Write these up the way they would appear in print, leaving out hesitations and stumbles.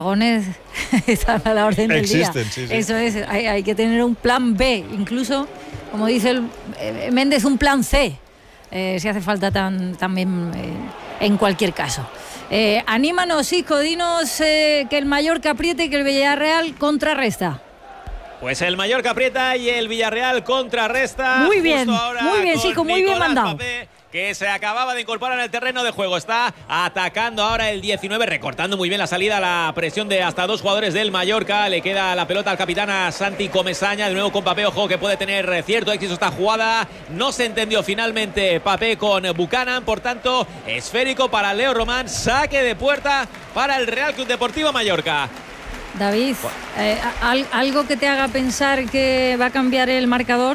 apagones están a la orden del día. Existen, sí. Eso es, hay que tener un plan B, incluso, como dice Méndez, un plan C, si hace falta también en cualquier caso. Anímanos, Isco, dinos que el Mallorca apriete y que el Villarreal contrarresta. Pues el Mallorca aprieta y el Villarreal contrarresta. Muy bien, Isco, muy bien mandado. Papé, que se acababa de incorporar en el terreno de juego. Está atacando ahora el 19, recortando muy bien la salida, la presión de hasta dos jugadores del Mallorca. Le queda la pelota al capitán, a Santi Comesaña, de nuevo con Papé. Ojo que puede tener cierto éxito esta jugada. No se entendió finalmente Papé con Buchanan, por tanto, esférico para Leo Román. Saque de puerta para el Real Club Deportivo Mallorca. David, ¿algo que te haga pensar que va a cambiar el marcador?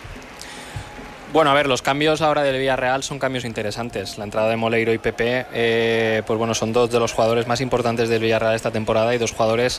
Bueno, a ver, los cambios ahora del Villarreal son cambios interesantes. La entrada de Moleiro y Pepe, pues bueno, son dos de los jugadores más importantes del Villarreal esta temporada y dos jugadores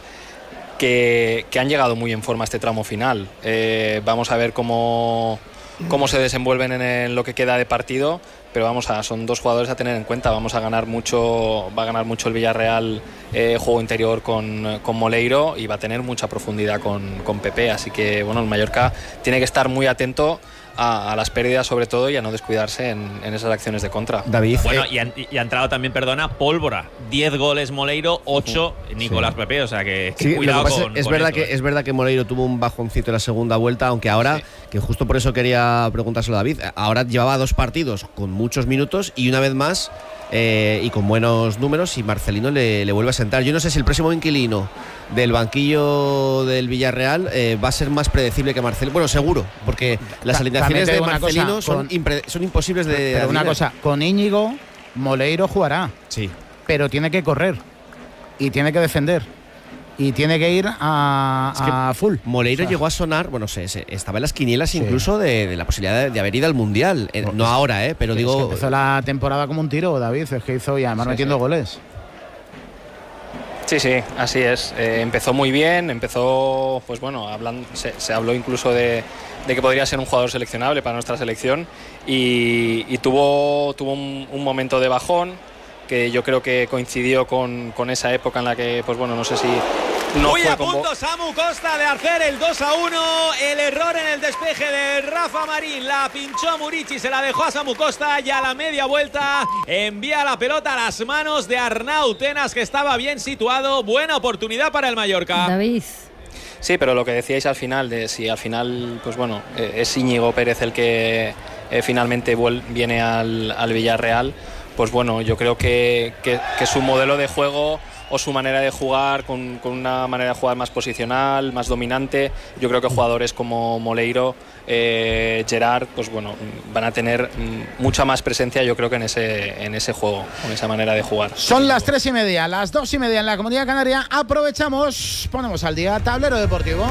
que han llegado muy en forma a este tramo final. Vamos a ver cómo se desenvuelven en lo que queda de partido, pero son dos jugadores a tener en cuenta. Va a ganar mucho el Villarreal juego interior con Moleiro y va a tener mucha profundidad con Pepe, así que bueno, el Mallorca tiene que estar muy atento a las pérdidas sobre todo y a no descuidarse en esas acciones de contra. David. Bueno, y ha entrado también, pólvora. 10 goles Moleiro, 8 Nicolás Pepe, o sea que cuidado con es verdad que Moleiro tuvo un bajoncito en la segunda vuelta, aunque ahora, que justo por eso quería preguntárselo a David, ahora llevaba 2 partidos con muchos minutos y una vez más y con buenos números, y Marcelino le vuelve a sentar. Yo no sé si el próximo inquilino del banquillo del Villarreal va a ser más predecible que Marcelino. Bueno, seguro, porque las alineaciones de Marcelino son imposibles de pero una cosa, con Íñigo, Moleiro jugará. Sí. Pero tiene que correr y tiene que defender y tiene que ir a full. Moleiro llegó a sonar, bueno, estaba en las quinielas incluso de la posibilidad de haber ido al Mundial. No ahora, pero digo... Es que empezó la temporada como un tiro, David, es que hizo y además metiendo goles. Sí, así es. Empezó muy bien, pues bueno, se habló incluso de que podría ser un jugador seleccionable para nuestra selección y tuvo un momento de bajón que yo creo que coincidió con esa época en la que, pues bueno, no sé si... Muy a punto Samu Costa de hacer el 2-1, el error en el despeje de Rafa Marín, la pinchó Murici, se la dejó a Samu Costa y a la media vuelta envía la pelota a las manos de Arnau Tenas, que estaba bien situado. Buena oportunidad para el Mallorca. David. Sí, pero lo que decíais al final, de si al final, pues bueno, es Íñigo Pérez el que finalmente viene al Villarreal, pues bueno, yo creo que su modelo de juego o su manera de jugar, con una manera de jugar más posicional, más dominante, yo creo que jugadores como Moleiro, Gerard, pues bueno, van a tener mucha más presencia, yo creo que en ese juego, con esa manera de jugar. Son las 3:30, las 2:30 en la Comunidad Canaria. Aprovechamos, ponemos al día Tablero Deportivo.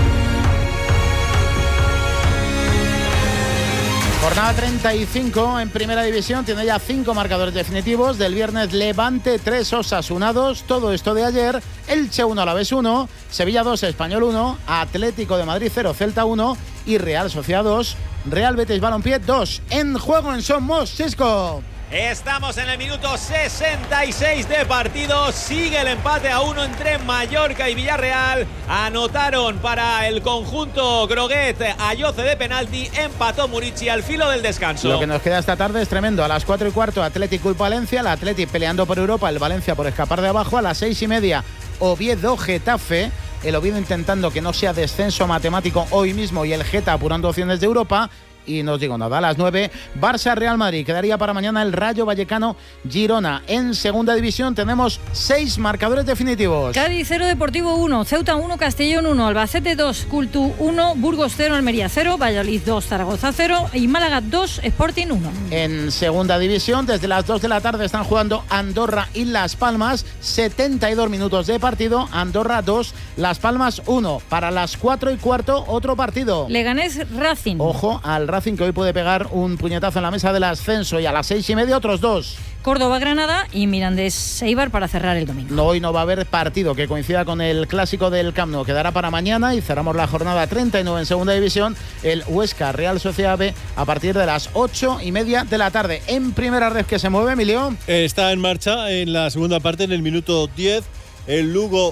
Jornada 35 en Primera División, tiene ya 5 marcadores definitivos. Del viernes, Levante 3, Osasuna 2, todo esto de ayer. Elche 1, Alavés 1, Sevilla 2, Español 1, Atlético de Madrid 0, Celta 1 y Real Sociedad 2, Real Betis Balompié 2. En juego en Somos, Xisco. Estamos en el minuto 66 de partido. Sigue el empate a 1 entre Mallorca y Villarreal. Anotaron para el conjunto groguet Ayoce de penalti. Empató Murici al filo del descanso. Lo que nos queda esta tarde es tremendo. A las 4:15, Atlético y Valencia. El Atlético peleando por Europa, el Valencia por escapar de abajo. A las 6:30, Oviedo Getafe. El Oviedo intentando que no sea descenso matemático hoy mismo y el Geta apurando opciones de Europa. Y no os digo nada, a las 9, Barça-Real Madrid. Quedaría para mañana el Rayo Vallecano-Girona. En segunda división tenemos 6 marcadores definitivos. Cádiz 0, Deportivo 1, Ceuta 1, Castellón 1, Albacete 2, Cultu 1, Burgos 0, Almería 0, Valladolid 2, Zaragoza 0 y Málaga 2, Sporting 1. En segunda división, desde las 2 de la tarde están jugando Andorra y Las Palmas. 72 minutos de partido, Andorra 2, Las Palmas 1. Para las 4:15, otro partido. Leganés Racing. Ojo al Racing, que hoy puede pegar un puñetazo en la mesa del ascenso. Y a las 6:30 otros 2. Córdoba-Granada y Mirandés-Eibar para cerrar el domingo. No, hoy no va a haber partido que coincida con el clásico del Camp Nou. Quedará para mañana y cerramos la jornada 39 en segunda división. El Huesca-Real Sociedad B a partir de las 8:30 de la tarde. En primera red que se mueve, Emilio. Está en marcha en la segunda parte, en el minuto 10. el Lugo